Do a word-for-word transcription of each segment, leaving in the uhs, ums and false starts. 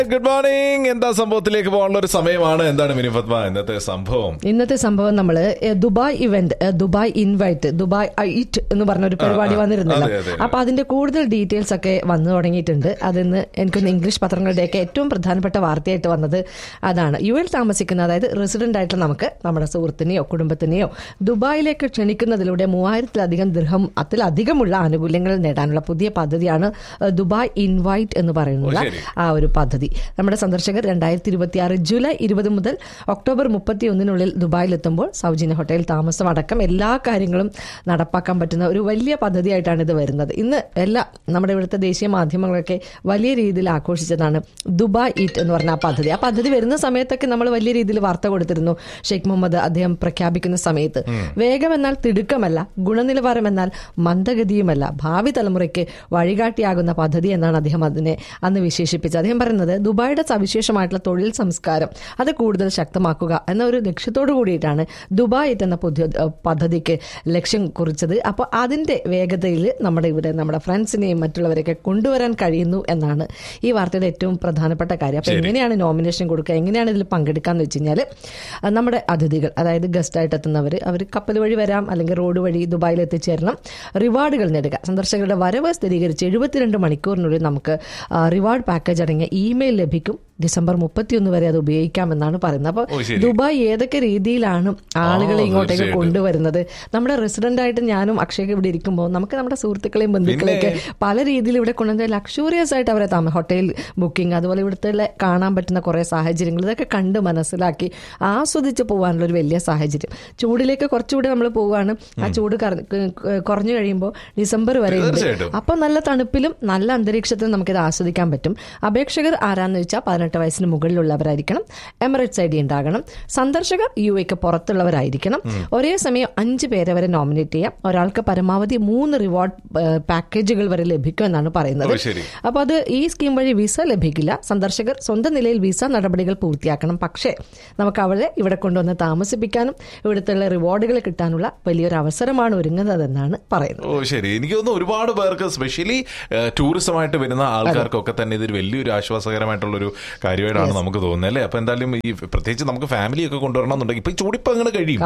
Good morning. എന്താ സംഭവത്തിലേക്ക് പോകാനുള്ള ഒരു സമയമാണ്. എന്താണ് മിനി ഫത്മ ഇന്നത്തെ സംഭവം? ഇന്നത്തെ സംഭവം നമ്മള് Dubai event, Dubai invite, Dubai IIT എന്ന് പറഞ്ഞ ഒരു പരിപാടി വന്നിരുന്നല്ലോ. അപ്പൊ അതിന്റെ കൂടുതൽ ഡീറ്റെയിൽസ് ഒക്കെ വന്നു തുടങ്ങിയിട്ടുണ്ട്. അതിന്ന് എനിക്കൊന്ന് ഇംഗ്ലീഷ് പത്രങ്ങളുടെയൊക്കെ ഏറ്റവും പ്രധാനപ്പെട്ട വാർത്തയായിട്ട് വന്നത് അതാണ്. യു എൽ താമസിക്കുന്ന, അതായത് റെസിഡന്റ് ആയിട്ടുള്ള നമുക്ക് നമ്മുടെ സുഹൃത്തിനെയോ കുടുംബത്തിനെയോ ദുബായിലേക്ക് ക്ഷണിക്കുന്നതിലൂടെ മൂവായിരത്തിലധികം ദിർഹം അതിലധികമുള്ള ആനുകൂല്യങ്ങൾ നേടാനുള്ള പുതിയ പദ്ധതിയാണ് ദുബായ് ഇൻവൈറ്റ് എന്ന് പറയുന്ന ആ ഒരു പദ്ധതി. നമ്മുടെ സന്ദർശകർ രണ്ടായിരത്തി ഇരുപത്തി ആറ് ജൂലൈ ഇരുപത് മുതൽ ഒക്ടോബർ മുപ്പത്തി ഒന്നിനുള്ളിൽ ദുബായിലെത്തുമ്പോൾ സൗജന്യ ഹോട്ടൽ താമസം അടക്കം എല്ലാ കാര്യങ്ങളും നടപ്പാക്കാൻ പറ്റുന്ന ഒരു വലിയ പദ്ധതിയായിട്ടാണ് ഇത് വരുന്നത്. ഇന്ന് എല്ലാ നമ്മുടെ ഇവിടുത്തെ ദേശീയ മാധ്യമങ്ങളൊക്കെ വലിയ രീതിയിൽ ആഘോഷിച്ചതാണ് ദുബായ് ഈറ്റ് എന്ന് പറഞ്ഞ ആ പദ്ധതി. ആ പദ്ധതി വരുന്ന സമയത്തൊക്കെ നമ്മൾ വലിയ രീതിയിൽ വാർത്ത കൊടുത്തിരുന്നു. ഷെയ്ഖ് മുഹമ്മദ് അദ്ദേഹം പ്രഖ്യാപിക്കുന്ന സമയത്ത് വേഗം എന്നാൽ തിടുക്കമല്ല, ഗുണനിലവാരം എന്നാൽ മന്ദഗതിയുമല്ല, ഭാവി തലമുറയ്ക്ക് വഴികാട്ടിയാകുന്ന പദ്ധതി എന്നാണ് അദ്ദേഹം അതിനെ അന്ന് വിശേഷിപ്പിച്ചത്. അദ്ദേഹം പറയുന്നത് ദുബായിയുടെ സവിശേഷമായിട്ടുള്ള തൊഴിൽ സംസ്കാരം അത് കൂടുതൽ ശക്തമാക്കുക എന്ന ഒരു ലക്ഷ്യത്തോടു കൂടിയിട്ടാണ് ദുബായ് എന്ന പുതിയ പദ്ധതിക്ക് ലക്ഷ്യം കുറിച്ചത്. അപ്പോൾ അതിന്റെ വേഗതയിൽ നമ്മുടെ ഇവിടെ നമ്മുടെ ഫ്രണ്ട്സിനെയും മറ്റുള്ളവരെയൊക്കെ കൊണ്ടുവരാൻ കഴിയുന്നു എന്നാണ് ഈ വാർത്തയുടെ ഏറ്റവും പ്രധാനപ്പെട്ട കാര്യം. അപ്പോൾ എങ്ങനെയാണ് നോമിനേഷൻ കൊടുക്കുക, എങ്ങനെയാണ് ഇതിൽ പങ്കെടുക്കാന്ന് വെച്ച് കഴിഞ്ഞാൽ നമ്മുടെ അതിഥികൾ, അതായത് ഗസ്റ്റായിട്ട് എത്തുന്നവർ, അവർ കപ്പൽ വഴി വരാം അല്ലെങ്കിൽ റോഡ് വഴി ദുബായിൽ എത്തിച്ചേരണം. റിവാർഡുകൾ നേടുക, സന്ദർശകരുടെ വരവ് സ്ഥിരീകരിച്ച് എഴുപത്തിരണ്ട് മണിക്കൂറിനുള്ളിൽ നമുക്ക് റിവാർഡ് പാക്കേജ് അടങ്ങിയ ഇമെയിൽ ലഭിക്കും. ഡിസംബർ മുപ്പത്തിയൊന്ന് വരെ അത് ഉപയോഗിക്കാമെന്നാണ് പറയുന്നത്. അപ്പോൾ ദുബായ് ഏതൊക്കെ രീതിയിലാണ് ആളുകളെ ഇങ്ങോട്ടേക്ക് കൊണ്ടുവരുന്നത്? നമ്മുടെ റെസിഡന്റ് ആയിട്ട് ഞാനും അക്ഷയൊക്കെ ഇവിടെ ഇരിക്കുമ്പോൾ നമുക്ക് നമ്മുടെ സുഹൃത്തുക്കളെയും ബന്ധുക്കളെയൊക്കെ പല രീതിയിൽ ഇവിടെ കൊണ്ടുവന്ന് ലക്ഷൂറിയസ് ആയിട്ട് അവരെ താമസം, ഹോട്ടൽ ബുക്കിംഗ്, അതുപോലെ ഇവിടുത്തെ കാണാൻ പറ്റുന്ന കുറേ സാഹചര്യങ്ങൾ ഇതൊക്കെ കണ്ട് മനസ്സിലാക്കി ആസ്വദിച്ച് പോകാനുള്ള ഒരു വലിയ സാഹചര്യം. ചൂടിലേക്ക് കുറച്ചുകൂടി നമ്മൾ പോവുകയാണ്. ആ ചൂട് കുറഞ്ഞു കഴിയുമ്പോൾ ഡിസംബർ വരെ ഉണ്ട്. അപ്പോൾ നല്ല തണുപ്പിലും നല്ല അന്തരീക്ഷത്തിലും നമുക്കിത് ആസ്വദിക്കാൻ പറ്റും. അപേക്ഷകർ ആരാന്ന് വെച്ചാൽ പതിനെട്ട് വയസ്സിന് മുകളിലുള്ളവരായിരിക്കണം, എമിറേറ്റ്സ് ഐ ഡി ഉണ്ടാകണം, സന്ദർശകർ യു എക്ക് പുറത്തുള്ളവരായിരിക്കണം. ഒരേ സമയം അഞ്ച് പേരെ വരെ നോമിനേറ്റ് ചെയ്യാം. ഒരാൾക്ക് പരമാവധി മൂന്ന് റിവാർഡ് പാക്കേജുകൾ വരെ ലഭിക്കും എന്നാണ് പറയുന്നത്. അപ്പോൾ അത് ഈ സ്കീം വഴി വിസ ലഭിക്കില്ല. സന്ദർശകർ സ്വന്തം നിലയിൽ വിസ നടപടികൾ പൂർത്തിയാക്കണം. പക്ഷേ നമുക്ക് അവരെ ഇവിടെ കൊണ്ടുവന്ന് താമസിപ്പിക്കാനും ഇവിടുത്തെ റിവാർഡുകൾ കിട്ടാനുള്ള വലിയൊരു അവസരമാണ് ഒരുങ്ങുന്നതെന്നാണ് പറയുന്നത്. ഓ ശരി. എനിക്ക് തോന്നുന്നു ഒരുപാട് പേർക്ക്, സ്പെഷ്യലി ടൂറിസമായിട്ട് വരുന്ന ആൾക്കാർക്കൊക്കെ തന്നെ ഇതൊരു വലിയൊരു ആശ്വാസകരമായിട്ടുള്ളൊരു കാര്യമായിട്ടാണ് നമുക്ക് തോന്നുന്നത് അല്ലേ? അപ്പൊ എന്തായാലും ഈ പ്രത്യേകിച്ച് നമുക്ക് ഫാമിലി ഒക്കെ കൊണ്ടുവരണം എന്നുണ്ടെങ്കിൽ ഇപ്പൊ ചൂടിപ്പോ അങ്ങനെ കഴിയും.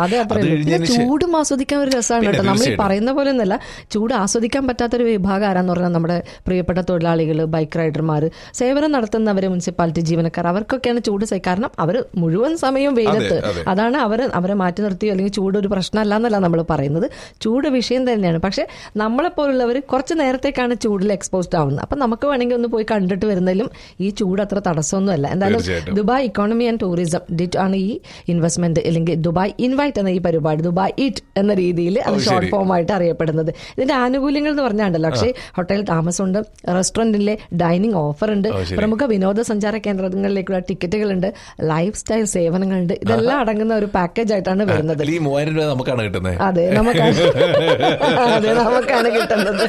ചൂടും ആസ്വദിക്കാൻ ഒരു രസമാണ് കേട്ടോ. നമ്മൾ ഈ പറയുന്ന പോലെ ഒന്നല്ല, ചൂട് ആസ്വദിക്കാൻ പറ്റാത്തൊരു വിഭാഗം ആരാന്ന് പറഞ്ഞാൽ നമ്മുടെ പ്രിയപ്പെട്ട തൊഴിലാളികൾ, ബൈക്ക് റൈഡർമാർ, സേവനം നടത്തുന്നവര്, മുനിസിപ്പാലിറ്റി ജീവനക്കാർ, അവർക്കൊക്കെയാണ് ചൂട് സഹിക്കുക. കാരണം അവർ മുഴുവൻ സമയവും വെയിലത്ത്, അതാണ് അവർ അവരെ മാറ്റി നിർത്തിയോ അല്ലെങ്കിൽ ചൂട് ഒരു പ്രശ്നമല്ല എന്നല്ല നമ്മൾ പറയുന്നത്. ചൂട് വിഷയം തന്നെയാണ്. പക്ഷെ നമ്മളെപ്പോലുള്ളവർ കുറച്ച് നേരത്തേക്കാണ് ചൂടിൽ എക്സ്പോസ്ഡ് ആവുന്നത്. അപ്പം നമുക്ക് വേണമെങ്കിൽ ഒന്ന് പോയി കണ്ടിട്ട് വരുന്നതിലും ഈ ചൂട് അത്ര തടസ്സമൊന്നുമല്ല. എന്തായാലും ദുബായ് ഇക്കോണമി ആൻഡ് ടൂറിസം ഡിറ്റ് ആണ് ഈ ഇൻവെസ്റ്റ്മെന്റ്, അല്ലെങ്കിൽ ദുബായ് ഇൻവൈറ്റ് എന്ന ഈ പരിപാടി, ദുബായ് ഈറ്റ് എന്ന രീതിയിൽ അത് ഷോർട്ട് ഫോം ആയിട്ട് അറിയപ്പെടുന്നത്. ഇതിന്റെ ആനുകൂല്യങ്ങൾ എന്ന് പറഞ്ഞാണ്ടല്ലോ, പക്ഷേ ഹോട്ടൽ താമസമുണ്ട്, റെസ്റ്റോറന്റിലെ ഡൈനിങ് ഓഫർ ഉണ്ട്, പ്രമുഖ വിനോദസഞ്ചാര കേന്ദ്രങ്ങളിലേക്കുള്ള ടിക്കറ്റുകളുണ്ട്, ലൈഫ് സ്റ്റൈൽ സേവനങ്ങളുണ്ട്. ഇതെല്ലാം അടങ്ങുന്ന ഒരു പാക്കേജ് ആയിട്ടാണ് വരുന്നത്. നമുക്കാണ് കിട്ടുന്നത്. അതെ, നമുക്കാണ് അതെ നമുക്കാണ് കിട്ടുന്നത്.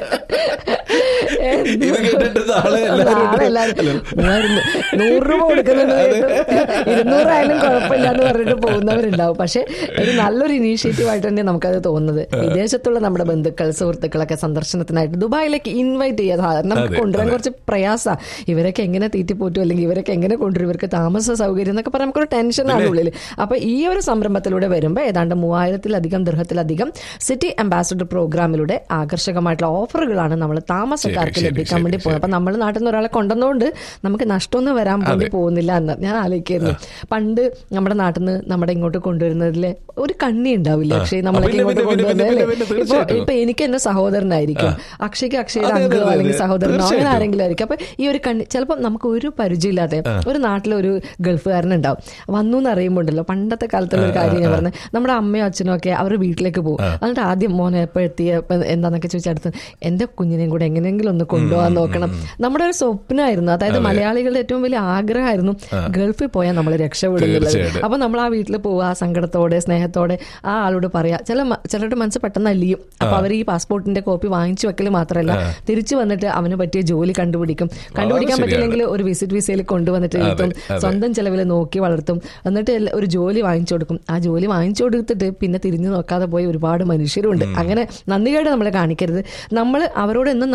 നൂറ് രൂപ കൊടുക്കുന്നുണ്ട്, ഇരുന്നൂറായാലും കുഴപ്പമില്ല എന്ന് പറഞ്ഞിട്ട് പോകുന്നവരുണ്ടാവും. പക്ഷെ ഒരു നല്ലൊരു ഇനീഷ്യേറ്റീവ് ആയിട്ട് തന്നെ നമുക്കത് തോന്നുന്നത്. വിദേശത്തുള്ള നമ്മുടെ ബന്ധുക്കൾ, സുഹൃത്തുക്കളൊക്കെ സന്ദർശനത്തിനായിട്ട് ദുബായിലേക്ക് ഇൻവൈറ്റ് ചെയ്യാൻ നമുക്ക് കൊണ്ടുവരാൻ കുറച്ച് പ്രയാസമാണ്. ഇവരൊക്കെ എങ്ങനെ തീറ്റിപ്പോറ്റും, അല്ലെങ്കിൽ ഇവരൊക്കെ എങ്ങനെ കൊണ്ടുവരും, ഇവർക്ക് താമസ സൗകര്യം എന്നൊക്കെ പറഞ്ഞാൽ നമുക്കൊരു ടെൻഷനാണ് ഉള്ളിൽ. അപ്പൊ ഈ ഒരു സംരംഭത്തിലൂടെ വരുമ്പോൾ ഏതാണ്ട് മൂവായിരത്തിലധികം ദിർഹത്തിലധികം സിറ്റി അംബാസഡർ പ്രോഗ്രാമിലൂടെ ആകർഷകമായിട്ടുള്ള ഓഫറുകളാണ് നമ്മൾ താമസക്കാർക്ക് ലഭിക്കാൻ വേണ്ടി പോകുന്നത്. അപ്പൊ നമ്മൾ നാട്ടിൽ നിന്ന് ഒരാളെ കൊണ്ടുവന്നുകൊണ്ട് നമുക്ക് നഷ്ടമൊന്നും വരാൻ വേണ്ടി പോകുന്നില്ല എന്ന് ഞാൻ ആലോചിക്കായിരുന്നു. പണ്ട് നമ്മുടെ നാട്ടിൽ നിന്ന് നമ്മുടെ ഇങ്ങോട്ട് കൊണ്ടുവരുന്നതിൽ ഒരു കണ്ണി ഉണ്ടാവില്ല, പക്ഷേ നമ്മളൊക്കെ ഇങ്ങോട്ട് കൊണ്ടുവന്നല്ലേ. ഇപ്പൊ ഇപ്പൊ എനിക്ക് എന്റെ സഹോദരനായിരിക്കും, അക്ഷയ്ക്ക് അക്ഷയുടെ അങ്കിളോ അല്ലെങ്കിൽ സഹോദരനോ അങ്ങനെ ആരെങ്കിലും ആയിരിക്കും. അപ്പൊ ഈ ഒരു കണ്ണി ചിലപ്പോൾ നമുക്ക് ഒരു പരിചയമില്ലാതെ ഒരു നാട്ടിലൊരു ഗൾഫുകാരനുണ്ടാവും, വന്നു എന്ന് അറിയുമ്പോണ്ടല്ലോ, പണ്ടത്തെ കാലത്തുള്ള ഒരു കാര്യം ഞാൻ പറഞ്ഞത്, നമ്മുടെ അമ്മയോ അച്ഛനോ ഒക്കെ അവർ വീട്ടിലേക്ക് പോകും. എന്നിട്ട് ആദ്യം മോനെ എപ്പോൾ എത്തിയ എന്താന്നൊക്കെ ചോദിച്ചടുത്ത് എന്റെ കുഞ്ഞിനെയും കൂടെ എങ്ങനെയെങ്കിലും ഒന്ന് കൊണ്ടുപോകാൻ നോക്കണം. നമ്മുടെ ഒരു സ്വപ്നമായിരുന്നു. അതായത് മലയാളികളുടെ ഏറ്റവും വലിയ ആഗ്രഹമായിരുന്നു ഗൾഫിൽ പോയാൽ നമ്മൾ രക്ഷപ്പെടുന്നുള്ളത്. അപ്പൊ നമ്മൾ ആ വീട്ടിൽ പോവുക, സങ്കടത്തോടെ സ്നേഹത്തോടെ ആ ആളോട് പറയാ. ചില ചിലരുടെ മനസ്സ് പെട്ടെന്ന് അലിയും. അപ്പൊ അവർ ഈ പാസ്പോർട്ടിന്റെ കോപ്പി വാങ്ങിച്ചു വെക്കൽ മാത്രമല്ല, തിരിച്ചു വന്നിട്ട് അവന് പറ്റിയ ജോലി കണ്ടുപിടിക്കും. കണ്ടുപിടിക്കാൻ പറ്റില്ലെങ്കിൽ ഒരു വിസിറ്റ് വിസയിൽ കൊണ്ടുവന്നിട്ട് ഇരുത്തും, സ്വന്തം ചെലവിൽ നോക്കി വളർത്തും, എന്നിട്ട് ഒരു ജോലി വാങ്ങിച്ചു കൊടുക്കും. ആ ജോലി വാങ്ങിച്ചു കൊടുത്തിട്ട് പിന്നെ തിരിഞ്ഞു നോക്കാതെ പോയി ഒരുപാട് മനുഷ്യരുണ്ട്. അങ്ങനെ നന്ദികേട് നമ്മളെ കാണിക്കരുത്. നമ്മൾ അവരോട് എന്നും നന്ദി പറയണം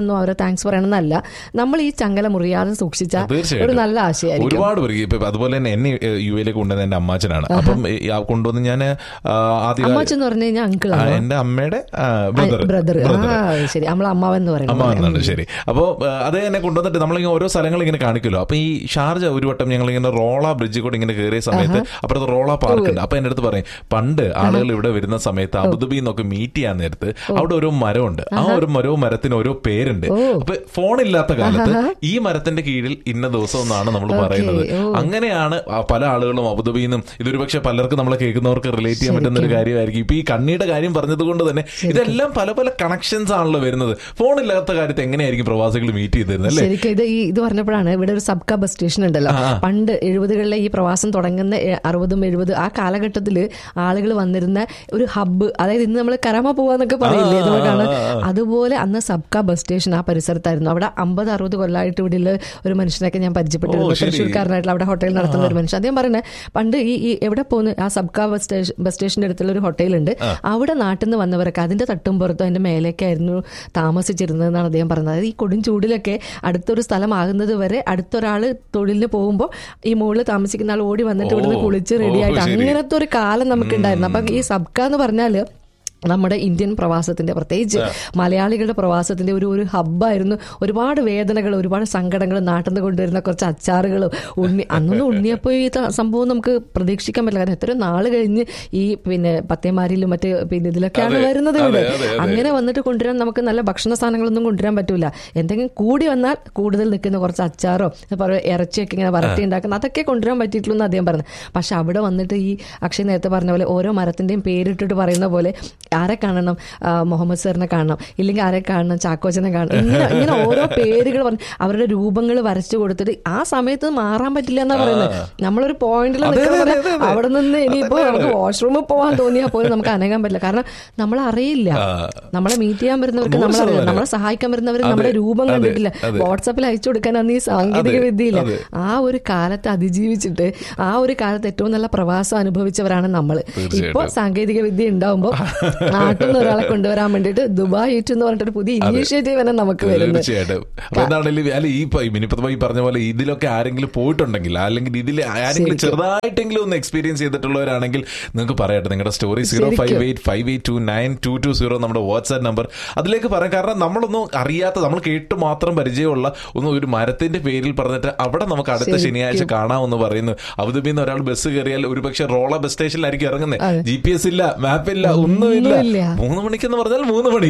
പറയണമെന്നോ അവരെ താങ്ക്സ് പറയണമെന്നല്ല, നമ്മൾ ഈ ചങ്ങല മുറിയാതെ സൂക്ഷിച്ച ഒരു നല്ല ആശയമായിരിക്കും. ഒരുപാട് പേര് ഇപ്പൊ അതുപോലെ തന്നെ എന്നെ യു എയിലേക്ക് കൊണ്ടുവന്ന എന്റെ അമ്മാച്ചനാണ്. അപ്പം കൊണ്ടുവന്ന് ഞാൻ ആദ്യം അമ്മാച്ചൻ എന്ന് പറഞ്ഞു കഴിഞ്ഞാൽ അങ്കിൾ, എന്റെ അമ്മയുടെ ബ്രദർ. ശരി, നമ്മളെ അമ്മാവൻ എന്ന് പറയുന്നത്. അമ്മാവെന്നുണ്ട്. ശരി. അപ്പൊ അത് എന്നെ കൊണ്ടുവന്നിട്ട് നമ്മളിങ്ങനെ ഓരോ സ്ഥലങ്ങൾ ഇങ്ങനെ കാണിക്കുമല്ലോ. അപ്പൊ ഈ ഷാർജ ഒരു വട്ടം ഞങ്ങൾ ഇങ്ങനെ റോള ബ്രിഡ്ജിൽ കൂടെ ഇങ്ങനെ കയറിയ സമയത്ത് അപ്പുറത്ത് റോള പാർക്ക് ഉണ്ട്. അപ്പൊ എന്റെ അടുത്ത് പറയും, പണ്ട് ആളുകൾ ഇവിടെ വരുന്ന സമയത്ത് അബുദാബി എന്നൊക്കെ മീറ്റ് ചെയ്യാൻ നേരത്ത് അവിടെ ഓരോ മരമുണ്ട്, ആ ഒരു മരവും മരത്തിന് ഓരോ പേരുണ്ട്. അപ്പൊ ഫോണില്ലാത്ത കാലത്ത് ഈ മരത്തിന്റെ കീഴിൽ ഇന്ന ദിവസം എന്നാണ് നമ്മൾ പറയുന്നത്. അങ്ങനെയാണ് പല ആളുകളും അബുദാബിയിൽ നിന്നും. ഇതൊരു പക്ഷെ പലർക്കും നമ്മളെ കേൾക്കുന്നവർക്ക് റിലേറ്റ് ചെയ്യാൻ പറ്റുന്ന ഒരു കാര്യമായിരിക്കും. ഇപ്പൊ ഈ കണ്ണിയുടെ കാര്യം പറഞ്ഞത് കൊണ്ട് തന്നെ ഇതെല്ലാം പല പല കണക്ഷൻസ് ആണല്ലോ വരുന്നത്. ഫോണില്ലാത്ത കാര്യത്തെ എങ്ങനെയായിരിക്കും പ്രവാസികൾ മീറ്റ് ചെയ്തിരുന്നത് അല്ലേ? ശരിക്കും ഇത് ഇത് പറഞ്ഞപ്പോഴാണ് ഇവിടെ ഒരു സബ്ക ബസ് സ്റ്റേഷൻ ഉണ്ടല്ലോ. പണ്ട് എഴുപതുകളിലെ ഈ പ്രവാസം തുടങ്ങുന്ന അറുപതും എഴുപത് ആ കാലഘട്ടത്തില് ആളുകൾ വന്നിരുന്ന ഒരു ഹബ്ബ്, അതായത് ഇന്ന് നമ്മൾ കരാമ പോവാന്നൊക്കെ പറയില്ലേ, അതുകൊണ്ടാണ്. അതുപോലെ അന്ന് സബ്ക ബസ് സ്റ്റേഷൻ ആ പരിസരത്തായിരുന്നു. അവിടെ അമ്പത് അറുപത് കൊല്ലമായിട്ട് ഇവിടെ ഒരു മനുഷ്യനൊക്കെ ഞാൻ പരിചയപ്പെട്ടിരുന്നു. തൃശ്ശൂർക്കാരനായിട്ടുള്ള അവിടെ ഹോട്ടലിൽ നടത്തുന്ന ഒരു മനുഷ്യൻ. അദ്ദേഹം പറയുന്നത് പണ്ട് ഈ ഈ എവിടെ പോകുന്ന ആ സബ്ക ബസ് സ്റ്റേഷൻ ബസ് സ്റ്റേഷന്റെ അടുത്തുള്ള ഒരു ഹോട്ടലുണ്ട്, അവിടെ നാട്ടിൽ നിന്ന് വന്നവരൊക്കെ അതിന്റെ തട്ടും പുറത്തും അതിന്റെ മേലേക്കായിരുന്നു താമസിച്ചിരുന്നതെന്നാണ് അദ്ദേഹം പറഞ്ഞത്. അതായത് ഈ കൊടും ചൂടിലൊക്കെ അടുത്തൊരു സ്ഥലമാകുന്നത് വരെ അടുത്തൊരാൾ തൊഴിലിന് പോകുമ്പോൾ ഈ മുകളിൽ താമസിക്കുന്ന ആൾ ഓടി വന്നിട്ട് ഇവിടുന്ന് കുളിച്ച് റെഡിയായിട്ട് അങ്ങനത്തെ ഒരു കാലം നമുക്കുണ്ടായിരുന്നു. അപ്പം ഈ സബ്ക എന്ന് പറഞ്ഞാല് നമ്മുടെ ഇന്ത്യൻ പ്രവാസത്തിന്റെ, പ്രത്യേകിച്ച് മലയാളികളുടെ പ്രവാസത്തിന്റെ ഒരു ഒരു ഹബ്ബായിരുന്നു. ഒരുപാട് വേദനകൾ, ഒരുപാട് സങ്കടങ്ങൾ, നാട്ടിൽ നിന്ന് കൊണ്ടുവരുന്ന കുറച്ച് അച്ചാറുകളും ഉണ്ണി. അന്നൊന്നും ഉണ്ണിയപ്പോൾ ഈ സംഭവം നമുക്ക് പ്രതീക്ഷിക്കാൻ പറ്റില്ല. കാരണം എത്രയോ നാൾ കഴിഞ്ഞ് ഈ പിന്നെ പത്തേമാരിലും മറ്റ് പിന്നെ ഇതിലൊക്കെയാണ് വരുന്നത് ഇവിടെ. അങ്ങനെ വന്നിട്ട് കൊണ്ടുവരാൻ നമുക്ക് നല്ല ഭക്ഷണ സാധനങ്ങളൊന്നും കൊണ്ടുവരാൻ പറ്റൂല. എന്തെങ്കിലും കൂടി വന്നാൽ കൂടുതൽ നിൽക്കുന്ന കുറച്ച് അച്ചാറോ ഇറച്ചിയൊക്കെ ഇങ്ങനെ വരട്ടി ഉണ്ടാക്കുന്ന അതൊക്കെ കൊണ്ടുവരാൻ പറ്റിയിട്ടുള്ളൂ എന്ന് അദ്ദേഹം പറഞ്ഞു. പക്ഷെ അവിടെ വന്നിട്ട് ഈ അക്ഷയ് നേരത്തെ പറഞ്ഞ പോലെ ഓരോ മരത്തിന്റെയും പേരിട്ടിട്ട് പറയുന്ന പോലെ ആരെ കാണണം, മുഹമ്മദ് സാറിനെ കാണണം, ഇല്ലെങ്കിൽ ആരെ കാണണം, ചാക്കോച്ചനെ കാണണം, ഇങ്ങനെ ഇങ്ങനെ ഓരോ പേരുകൾ പറഞ്ഞ് അവരുടെ രൂപങ്ങൾ വരച്ചു കൊടുത്തിട്ട് ആ സമയത്ത് മാറാൻ പറ്റില്ല എന്നാ പറയുന്നത്. നമ്മളൊരു പോയിന്റിൽ നിൽക്കുന്ന അവിടെ നിന്ന് ഇനിയിപ്പോ നമുക്ക് വാഷ്റൂമിൽ പോകാൻ തോന്നിയാൽ പോലും നമുക്ക് അനങ്ങാൻ പറ്റില്ല. കാരണം നമ്മളറിയില്ല, നമ്മളെ മീറ്റ് ചെയ്യാൻ വരുന്നവർക്ക് നമ്മളറിയില്ല, നമ്മളെ സഹായിക്കാൻ വരുന്നവർ നമ്മുടെ രൂപം കണ്ടിട്ടില്ല. വാട്സാപ്പിൽ അയച്ചു കൊടുക്കാൻ അന്ന് ഈ സാങ്കേതിക വിദ്യയില്ല. ആ ഒരു കാലത്ത് അതിജീവിച്ചിട്ട് ആ ഒരു കാലത്ത് ഏറ്റവും നല്ല പ്രവാസം അനുഭവിച്ചവരാണ് നമ്മൾ. ഇപ്പൊ സാങ്കേതിക വിദ്യ ഉണ്ടാവുമ്പോൾ നാട്ടിൽ നിന്ന് ഒരാളെ കൊണ്ടുവരാൻ വേണ്ടിട്ട് ദുബായ് ഈറ്റ് എന്ന് പറഞ്ഞിട്ട് പുതിയ ഇനീഷ്യേറ്റീവ് തന്നെ നമുക്ക് വരുന്നത്. തീർച്ചയായിട്ടും. അല്ല ഈ മിനിപ്പത്ത് പറഞ്ഞ പോലെ ഇതിലൊക്കെ ആരെങ്കിലും പോയിട്ടുണ്ടെങ്കിൽ അല്ലെങ്കിൽ ഇതിൽ ആരെങ്കിലും ചെറുതായിട്ടെങ്കിലും ഒന്ന് എക്സ്പീരിയൻസ് ചെയ്തിട്ടുള്ളവരാണെങ്കിൽ നിങ്ങൾക്ക് പറയട്ടെ നിങ്ങളുടെ story. Zero five eight five eight to nine to to zero നമ്മുടെ വാട്സ്ആപ്പ് നമ്പർ. അതിലേക്ക് പറയാം. കാരണം നമ്മളൊന്നും അറിയാത്ത, നമ്മൾ കേട്ട് മാത്രം പരിചയമുള്ള ഒന്നും ഒരു മരത്തിന്റെ പേരിൽ പറഞ്ഞിട്ട് അവിടെ നമുക്ക് അടുത്ത ശനിയാഴ്ച കാണാമെന്ന് പറയുന്നു. അബുദാബിയിൽ നിന്ന് ഒരാൾ ബസ് കയറിയാൽ ഒരുപക്ഷെ റോള ബസ് സ്റ്റേഷനിലായിരിക്കും ഇറങ്ങുന്നത്. ജി പി എസ് ഇല്ല, മാപ്പ് ഇല്ല, ഒന്നുമില്ല. മൂന്ന് മണിക്കെന്ന് പറഞ്ഞാൽ മൂന്ന് മണി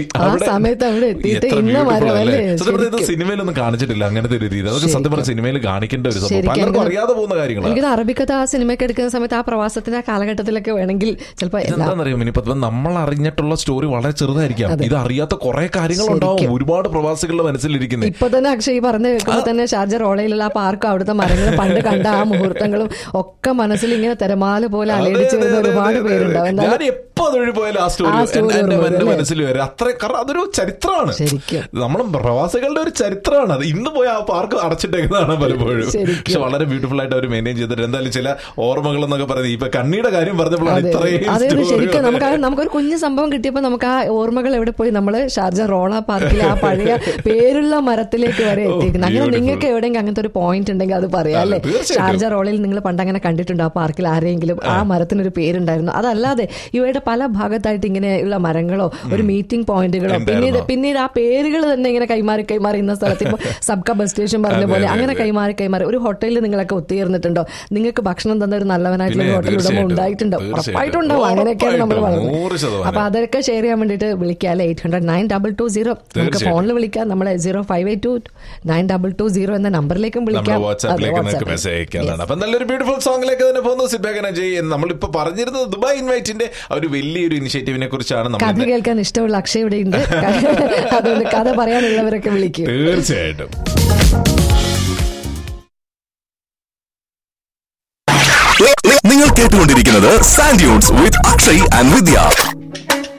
സിനിമയിലൊന്നും കാണിച്ചിട്ടില്ല അങ്ങനത്തെ ഒരു രീതി. അതൊക്കെ സത്യം പറഞ്ഞ സിനിമയിൽ കാണിക്കേണ്ട ഒരു സംഭവം, പലർക്കും അറിയാതെ പോകുന്ന കാര്യങ്ങളാണ്. അറബിക്കഥ ആ സിനിമയ്ക്ക് എടുക്കുന്ന സമയത്ത് ആ പ്രവാസത്തിന്റെ ആ കാലഘട്ടത്തിലൊക്കെ വേണമെങ്കിൽ ചിലപ്പോൾ എന്താണെന്നറിയാം മിനിപ്പത്ത് നമ്മൾ അറിഞ്ഞിട്ടുള്ള സ്റ്റോറി വളരെ ചെറുതായിരിക്കാം. ഇത് അറിയാത്ത കുറെ കാര്യങ്ങളുണ്ടാവും ഒരുപാട് പ്രവാസികളുടെ മനസ്സിലിരിക്കുന്നത്. ഇപ്പൊ തന്നെ അക്ഷയ് പറഞ്ഞു കേൾക്കുമ്പോൾ തന്നെ ഷാർജ റോളയിലുള്ള ആ പാർക്കും അവിടുത്തെ മരങ്ങളും പണ്ട് കണ്ട ആ മുഹൂർത്തങ്ങളും ഒക്കെ മനസ്സിൽ ഇങ്ങനെ തിരമാല പോലെ അലയടിച്ച് വരുന്ന ഒരുപാട് പേരുണ്ടാവും. എപ്പോ അതൊഴി പോയാലും ആ സ്റ്റോറി എന്റെ മനസ്സിൽ വരും. അത്ര കാരണം അതൊരു ചരിത്രമാണ്, നമ്മൾ പ്രവാസികളുടെ ഒരു ചരിത്രമാണ്. അത് ഇന്ന് പോയി ആ പാർക്ക് അടച്ചിട്ടേക്കുന്നതാണ് പലപ്പോഴും. പക്ഷെ വളരെ ബ്യൂട്ടിഫുൾ ആയിട്ട് അവർ മെയിൻറ്റെയിൻ ചെയ്തിട്ട് എന്തായാലും ചില ഓർമ്മകൾ എന്നൊക്കെ പറയുന്നത് ഇപ്പൊ കണ്ണിയുടെ കാര്യം പറഞ്ഞപ്പോഴാണ് ഇത്രയും ശരിക്കും നമുക്ക് നമുക്കൊരു കുഞ്ഞു സംഭവം കിട്ടിയപ്പോൾ നമുക്ക് ആ ഓർമ്മകൾ എവിടെ പോയി നമ്മൾ ഷാർജ റോള പാർക്കിൽ ആ പഴയ പേരുള്ള മരത്തിലേക്ക് വരെ എത്തിക്കുന്നത്. അങ്ങനെ നിങ്ങൾക്ക് എവിടെയെങ്കിലും അങ്ങനത്തെ ഒരു പോയിന്റ് ഉണ്ടെങ്കിൽ അത് പറയാം അല്ലേ? ഷാർജ റോളയിൽ നിങ്ങൾ പണ്ട് അങ്ങനെ കണ്ടിട്ടുണ്ടോ ആ പാർക്കിൽ ആരെങ്കിലും ആ മരത്തിനൊരു പേരുണ്ടായിരുന്നു? അതല്ലാതെ ഇവയുടെ പല ഭാഗത്തായിട്ട് ഇങ്ങനെയുള്ള മരങ്ങളോ ഒരു മീറ്റിംഗ് പോയിന്റുകളോ പിന്നീട് പിന്നീട് ആ പേരുകൾ തന്നെ ഇങ്ങനെ കൈമാറി കൈമാറി ഇന്ന സ്ഥലത്ത് ഇപ്പൊ സബ്ക ബസ് സ്റ്റേഷൻ പറഞ്ഞ പോലെ അങ്ങനെ കൈമാറി കൈമാറി ഒരു ഹോട്ടലിൽ നിങ്ങളൊക്കെ ഒത്തുചേർന്നിട്ടുണ്ടോ? നിങ്ങൾക്ക് ഭക്ഷണം തന്ന ഒരു നല്ലവനായിട്ടുള്ള ഒരു ഹോട്ടൽ ഉടമ ഉണ്ടായിട്ടുണ്ടോ? ഉറപ്പായിട്ടുണ്ടാവും. അങ്ങനെയൊക്കെയാണ് നമ്മൾ പറയുന്നത്. അപ്പൊ അതൊക്കെ ഷെയർ ചെയ്യാൻ വേണ്ടിയിട്ട് വിളിക്കാം അല്ലെ? Eight hundred nine double two zero നമുക്ക് ഫോണിൽ വിളിക്കാം. നമ്മളെ zero five eight to nine double two zero എന്ന നമ്പറിലേക്കും വിളിക്കാം. അപ്പൊ നല്ലൊരു ബ്യൂട്ടിഫുൾ സോങ്ങിലേക്ക് തന്നെ പോകുന്നു. നമ്മളിപ്പോ പറഞ്ഞിരുന്നത് ദുബായ് ഇൻവൈറ്റിന്റെ ഒരു വലിയൊരു ഇനിഷ്യേറ്റീവിനെ കുറിച്ചാണ്. കഥ കേൾക്കാൻ ഇഷ്ടമുള്ള അക്ഷയ് ഇവിടെ ഉണ്ട്, അതുകൊണ്ട് കഥ പറയാനുള്ളവരൊക്കെ വിളിക്കും. തീർച്ചയായിട്ടും. നിങ്ങൾ കേട്ടുകൊണ്ടിരിക്കുന്നത് sand dunes with Akshay and Vidya.